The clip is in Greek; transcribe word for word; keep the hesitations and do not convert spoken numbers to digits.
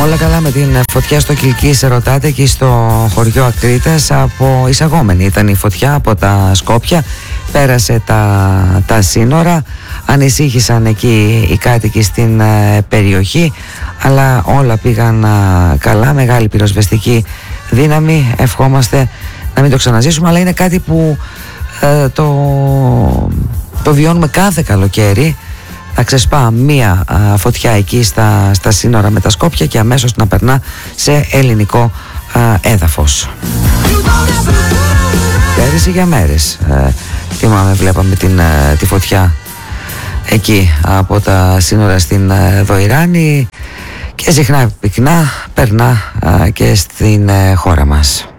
Όλα καλά με την φωτιά στο Κιλκί, σε ρωτάτε, εκεί στο χωριό Ακρίτας. Από εισαγόμενη ήταν η φωτιά από τα Σκόπια, πέρασε τα, τα σύνορα, ανησύχησαν εκεί οι κάτοικοι στην ε, περιοχή, αλλά όλα πήγαν ε, καλά, μεγάλη πυροσβεστική δύναμη, ευχόμαστε να μην το ξαναζήσουμε, αλλά είναι κάτι που ε, το, το βιώνουμε κάθε καλοκαίρι. Να ξεσπά μία α, φωτιά εκεί στα, στα σύνορα με τα Σκόπια και αμέσως να περνά σε ελληνικό α, έδαφος. Πέρυσι για μέρες ε, θυμάμαι, βλέπαμε την, ε, τη φωτιά εκεί από τα σύνορα στην ε, Δοϊράνη και συχνά πυκνά περνά ε, και στην ε, χώρα μας.